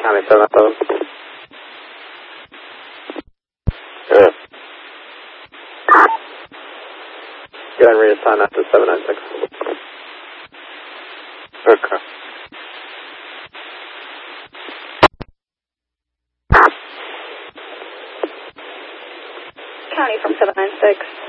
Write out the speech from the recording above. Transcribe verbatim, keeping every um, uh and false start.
County seven seven. Yeah. Go ahead and reassign that to seven nine six. Okay. County from seven nine six.